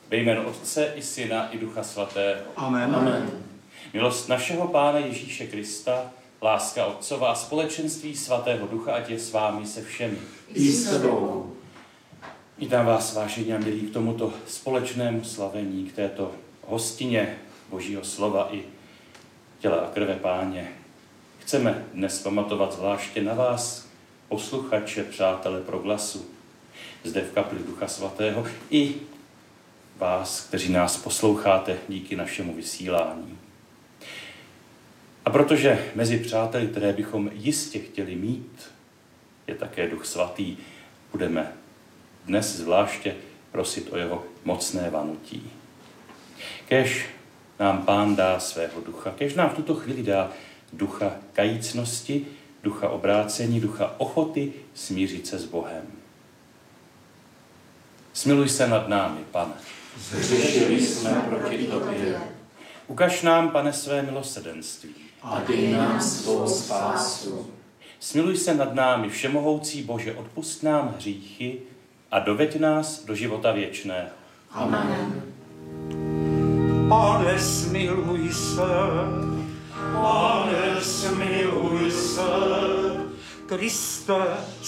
Ve jménu Otce i Syna i Ducha Svatého. Amen. Amen. Milost našeho Pána Ježíše Krista, láska Otcova a společenství Svatého Ducha, ať je s vámi se všemi. I s tebou. Vítám vás, vážení a milí, k tomuto společnému slavení, k této hostině Božího slova i těla a krve Páně. Chceme dnes pamatovat zvláště na vás, posluchače, přátelé Proglasu, zde v kapli Ducha Svatého, i vás, kteří nás posloucháte díky našemu vysílání. A protože mezi přáteli, které bychom jistě chtěli mít, je také Duch Svatý, budeme dnes zvláště prosit o jeho mocné vanutí. Kéž nám Pán dá svého ducha, kéž nám v tuto chvíli dá ducha kajícnosti, ducha obrácení, ducha ochoty smířit se s Bohem. Smiluj se nad námi, Pane. Zhřešili jsme proti tobě. Ukaž nám, Pane, své milosrdenství. A dej nám svou spásu. Smiluj se nad námi, všemohoucí Bože, odpusť nám hříchy a doveď nás do života věčného. Amen. Pane, smiluj se. Pane, smiluj se. Kriste,